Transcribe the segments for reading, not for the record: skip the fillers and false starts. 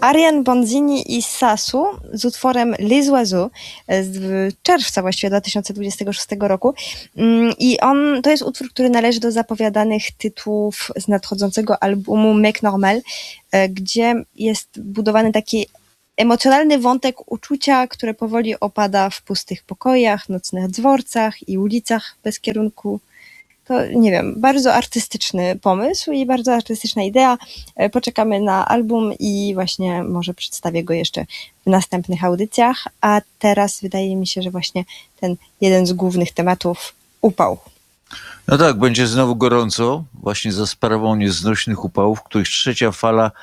Ariane Bonzini i Sasu z utworem Les Oiseaux z czerwca właściwie 2026 roku. I to jest utwór, który należy do zapowiadanych tytułów z nadchodzącego albumu Mec Normal, gdzie jest budowany taki emocjonalny wątek uczucia, które powoli opada w pustych pokojach, nocnych dworcach i ulicach bez kierunku. To, nie wiem, bardzo artystyczny pomysł i bardzo artystyczna idea. Poczekamy na album i właśnie może przedstawię go jeszcze w następnych audycjach, a teraz wydaje mi się, że właśnie ten jeden z głównych tematów, upał. No tak, będzie znowu gorąco, właśnie za sprawą nieznośnych upałów, których trzecia fala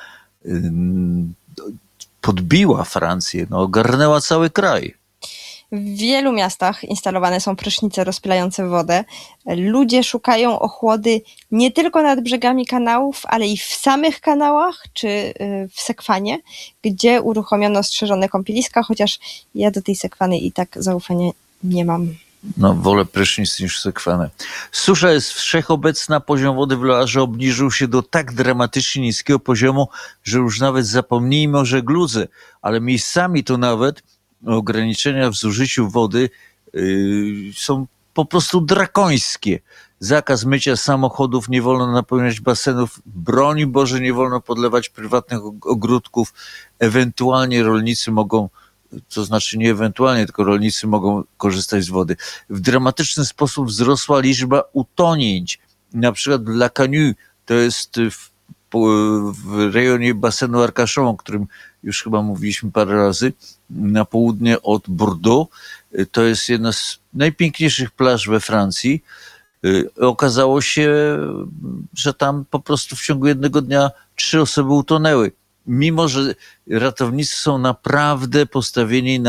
podbiła Francję, ogarnęła cały kraj. W wielu miastach instalowane są prysznice rozpylające wodę. Ludzie szukają ochłody nie tylko nad brzegami kanałów, ale i w samych kanałach czy w Sekwanie, gdzie uruchomiono strzeżone kąpieliska, chociaż ja do tej Sekwany i tak zaufania nie mam. Wolę prysznic niż sekwanę. Susza jest wszechobecna, poziom wody w Loarze obniżył się do tak dramatycznie niskiego poziomu, że już nawet zapomnijmy o żegludze, ale miejscami to nawet ograniczenia w zużyciu wody są po prostu drakońskie. Zakaz mycia samochodów, nie wolno napełniać basenów, broń Boże, nie wolno podlewać prywatnych ogródków. Ewentualnie rolnicy mogą, to znaczy nie ewentualnie, tylko rolnicy mogą korzystać z wody. W dramatyczny sposób wzrosła liczba utonięć. Na przykład w La Canue, to jest w rejonie basenu Arcachon, o którym już chyba mówiliśmy parę razy, na południe od Bordeaux. To jest jedna z najpiękniejszych plaż we Francji. Okazało się, że tam po prostu w ciągu jednego dnia 3 osoby utonęły. Mimo że ratownicy są naprawdę postawieni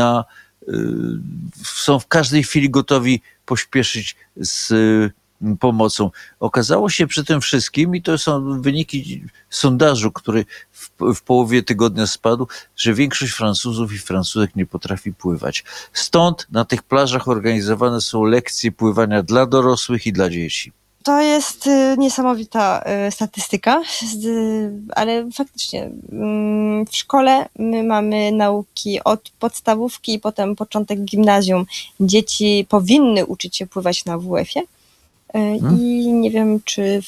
są w każdej chwili gotowi pośpieszyć z pomocą. Okazało się przy tym wszystkim, i to są wyniki sondażu, który w połowie tygodnia spadł, że większość Francuzów i Francuzek nie potrafi pływać. Stąd na tych plażach organizowane są lekcje pływania dla dorosłych i dla dzieci. To jest niesamowita statystyka, ale faktycznie w szkole my mamy nauki od podstawówki i potem początek gimnazjum. Dzieci powinny uczyć się pływać na WF-ie i nie wiem, czy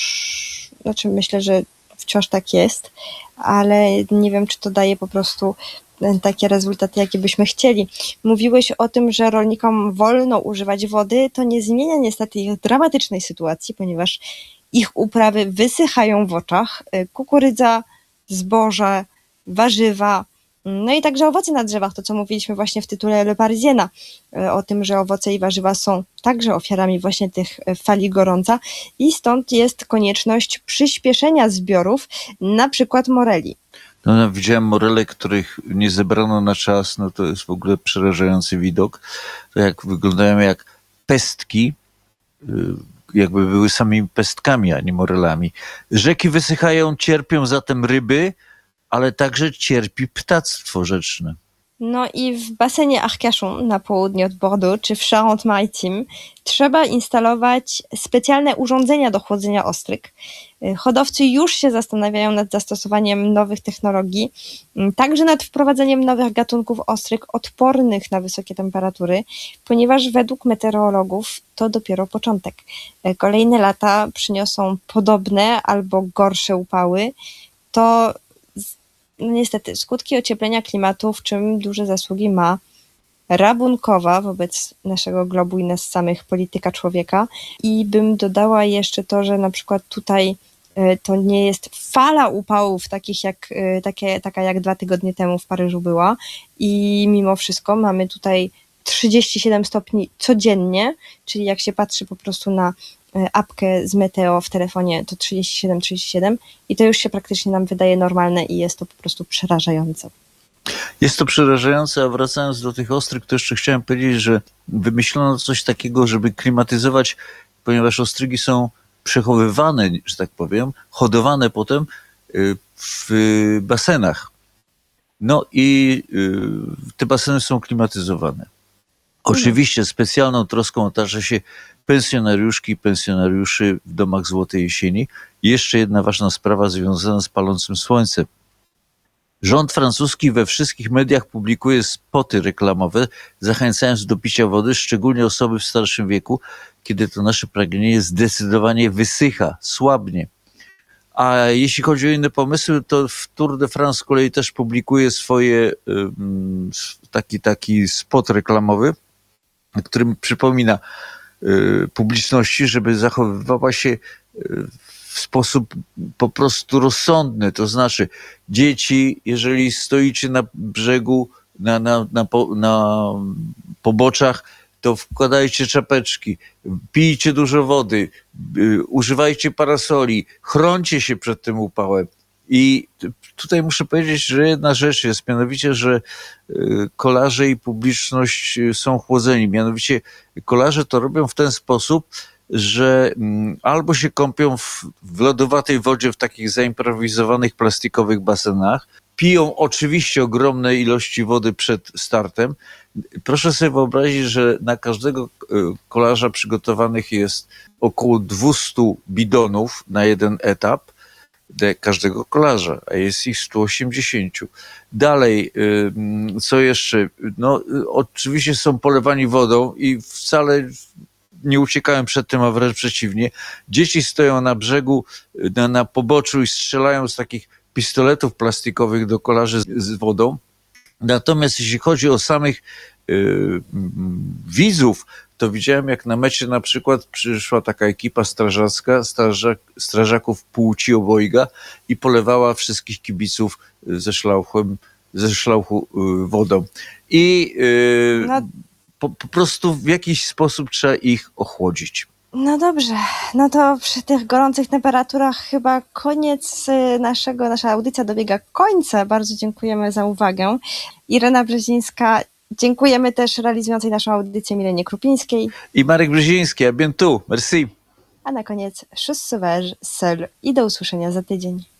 myślę, że wciąż tak jest, ale nie wiem, czy to daje po prostu takie rezultaty, jakie byśmy chcieli. Mówiłeś o tym, że rolnikom wolno używać wody, to nie zmienia niestety ich dramatycznej sytuacji, ponieważ ich uprawy wysychają w oczach. Kukurydza, zboże, warzywa, no i także owoce na drzewach, to co mówiliśmy właśnie w tytule Le Parisiena, o tym, że owoce i warzywa są także ofiarami właśnie tych fali gorąca i stąd jest konieczność przyspieszenia zbiorów, na przykład moreli. Widziałem morele, których nie zebrano na czas, to jest w ogóle przerażający widok. To jak wyglądają jak pestki, jakby były samymi pestkami, a nie morelami. Rzeki wysychają, cierpią zatem ryby, ale także cierpi ptactwo rzeczne. No i w basenie Arcachon na południe od Bordeaux, czy w Charente-Maritime trzeba instalować specjalne urządzenia do chłodzenia ostryg. Hodowcy już się zastanawiają nad zastosowaniem nowych technologii, także nad wprowadzeniem nowych gatunków ostryg odpornych na wysokie temperatury, ponieważ według meteorologów to dopiero początek. Kolejne lata przyniosą podobne albo gorsze upały. To niestety skutki ocieplenia klimatu, w czym duże zasługi ma rabunkowa wobec naszego globu i nas samych polityka człowieka. I bym dodała jeszcze to, że na przykład tutaj to nie jest fala upałów taka jak 2 tygodnie temu w Paryżu była i mimo wszystko mamy tutaj 37 stopni codziennie, czyli jak się patrzy po prostu na apkę z meteo w telefonie, to 37 i to już się praktycznie nam wydaje normalne i jest to po prostu przerażające. Jest to przerażające, a wracając do tych ostryg, to jeszcze chciałem powiedzieć, że wymyślono coś takiego, żeby klimatyzować, ponieważ ostrygi są przechowywane, że tak powiem, hodowane potem w basenach. No i te baseny są klimatyzowane. Oczywiście specjalną troską otacza się pensjonariuszki i pensjonariuszy w domach Złotej Jesieni. I jeszcze jedna ważna sprawa związana z palącym słońcem. Rząd francuski we wszystkich mediach publikuje spoty reklamowe, zachęcając do picia wody, szczególnie osoby w starszym wieku, kiedy to nasze pragnienie zdecydowanie wysycha, słabnie. A jeśli chodzi o inne pomysły, to w Tour de France z kolei też publikuje swoje taki spot reklamowy, którym przypomina publiczności, żeby zachowywała się w sposób po prostu rozsądny. To znaczy, dzieci, jeżeli stoicie na brzegu, na poboczach, to wkładajcie czapeczki, pijcie dużo wody, używajcie parasoli, chrońcie się przed tym upałem. I tutaj muszę powiedzieć, że jedna rzecz jest, mianowicie, że kolarze i publiczność są chłodzeni. Mianowicie kolarze to robią w ten sposób, że albo się kąpią w lodowatej wodzie w takich zaimprowizowanych plastikowych basenach, piją oczywiście ogromne ilości wody przed startem. Proszę sobie wyobrazić, że na każdego kolarza przygotowanych jest około 200 bidonów na jeden etap, każdego kolarza, a jest ich 180. Dalej, co jeszcze? No, oczywiście są polewani wodą i wcale nie uciekają przed tym, a wręcz przeciwnie. Dzieci stoją na brzegu, na poboczu i strzelają z takich pistoletów plastikowych do kolarzy z wodą. Natomiast jeśli chodzi o samych widzów, to widziałem, jak na mecie na przykład przyszła taka ekipa strażacka, strażaków płci obojga i polewała wszystkich kibiców ze szlauchu wodą. I po prostu w jakiś sposób trzeba ich ochłodzić. No dobrze, no to przy tych gorących temperaturach chyba koniec nasza audycja dobiega końca. Bardzo dziękujemy za uwagę. Irena Brzezińska, dziękujemy też realizującej naszą audycję Milenie Krupińskiej. I Marek Brzeziński, a bientôt, merci. A na koniec, Chus sauvage, seul i do usłyszenia za tydzień.